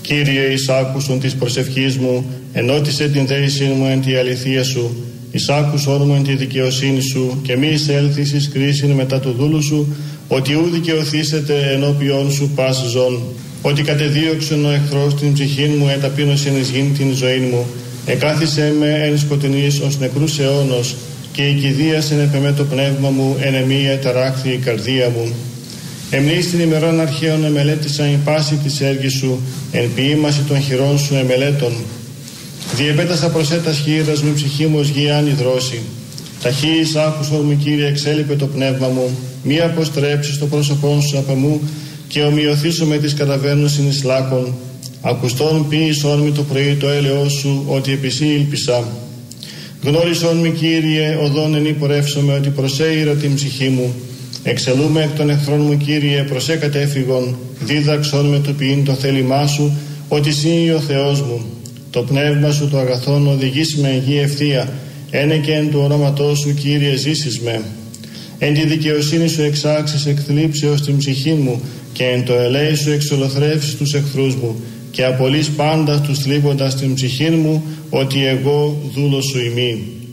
Κύριε, εις άκουσον της προσευχής μου, ενώτισε την δέησή μου εν τη αληθεία σου, εις άκουσον μου εν τη δικαιοσύνη σου, και μη εισέλθεις εις κρίσιν μετά του δούλου σου, ότι ου δικαιωθήσετε ενώπιον σου πας ζών. Ότι κατεδίωξεν ο εχθρός την ψυχήν μου, εταπείνωσεν εις γην την ζωήν μου, εκάθισε με εν σκοτεινής ως νεκρούς αιώνος, και η κηδίασεν επεμέ το πνεύμα μου, εν εμή εταράχθη η καρδία μου. Εμνείς την ημερών αρχαίων εμελέτησα η πάση της έργης σου, εν ποίημαση των χειρών σου εμελέτων. Διεπέτασα προσέτας χείρας μου, η ψυχή μου ως γη δρόση. Ταχύης άκουσον μου, Κύριε, εξέλιπε το πνεύμα μου, μη αποστρέψεις το πρόσωπόν σου απ' εμού, και ομοιωθήσω με τις καταβαίνουσιν εις λάκων. Ακουστόν ποίησον μη το πρωί το έλεος σου, ότι επί σύ ήλπισα. Γνώρισον μη, Κύριε, οδόν εν υπορεύσομαι, ότι προσέειρα την ψυχή μου. Εξελούμε εκ των εχθρών μου, Κύριε, προσέ κατέφυγον. Δίδαξον με το ποιήν το θέλημά σου, ότι εσύ ο Θεός μου. Το πνεύμα σου το αγαθόν οδηγείς με εν γη ευθεία. Ένε και εν του ονόματός σου, Κύριε, ζήσεις με. Εν τη δικαιοσύνη σου εξάξεις εκ θλίψεως την ψυχή μου, και εν το ελέη σου εξολοθρεύσεις τους εχθρούς μου, και απολύς πάντα τους θλίβοντας την ψυχή μου, ότι εγώ δούλος σου ημί.